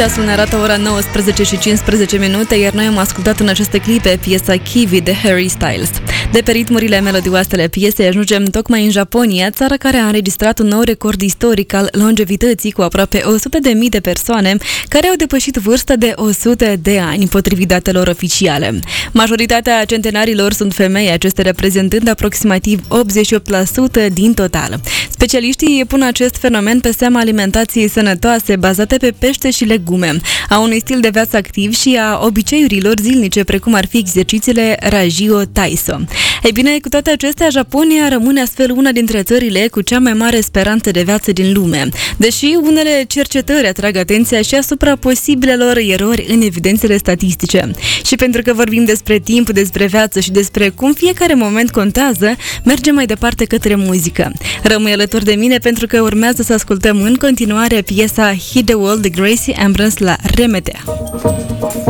Ceasul ne arată ora 19:15, iar noi am ascultat în aceste clipe piesa Kiwi de Harry Styles. De pe ritmurile melodioase ale piesei ajungem tocmai în Japonia, țara care a înregistrat un nou record istoric al longevității cu aproape 100.000 de persoane care au depășit vârsta de 100 de ani, potrivit datelor oficiale. Majoritatea centenarilor sunt femei, acestea reprezentând aproximativ 88% din total. Specialiștii pun acest fenomen pe seama alimentației sănătoase, bazate pe pește și legume, a unui stil de viață activ și a obiceiurilor zilnice, precum ar fi exercițiile Rajio Taiso. Ei bine, cu toate acestea, Japonia rămâne astfel una dintre țările cu cea mai mare speranță de viață din lume, deși unele cercetări atrag atenția și asupra posibilelor erori în evidențele statistice. Și pentru că vorbim despre timp, despre viață și despre cum fiecare moment contează, mergem mai departe către muzică. Rămâi alături de mine pentru că urmează să ascultăm în continuare piesa Hit the World de Gracie Abrams la Remetea.